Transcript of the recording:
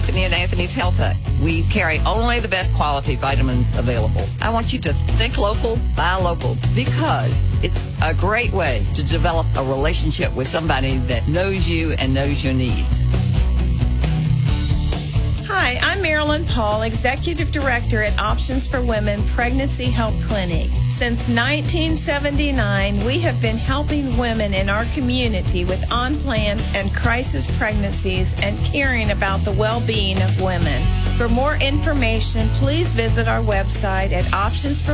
Anthony and Anthony's Health Hut. We carry only the best quality vitamins available. I want you to think local, buy local, because it's a great way to develop a relationship with somebody that knows you and knows your needs. Hi, I'm Marilyn Paul, Executive Director at Options for Women Pregnancy Help Clinic. Since 1979, we have been helping women in our community with unplanned and crisis pregnancies and caring about the well-being of women. For more information, please visit our website at